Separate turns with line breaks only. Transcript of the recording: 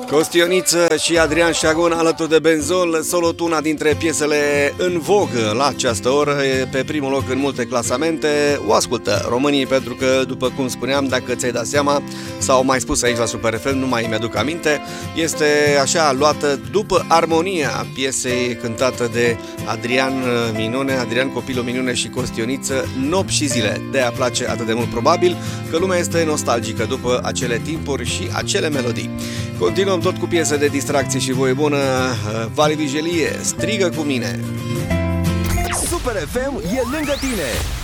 Costioniță și Adrian Șagon alături de Benzol, Solot, una dintre piesele în vogă la această oră, pe primul loc în multe clasamente. O ascultă românii pentru că, după cum spuneam, dacă ți-ai dat seama, sau mai spus aici la Super FM, nu mai mi-aduc aminte, este așa luată după armonia piesei cântată de Adrian Minune, Adrian Copilul Minune și Costioniță, Nopți și zile. De-aia place atât de mult probabil că lumea este nostalgică după acele timpuri și acele melodii. Continuăm tot cu piese de distracție și voie bună. Vali Vigelie, Strigă cu mine.
Super FM e lângă tine.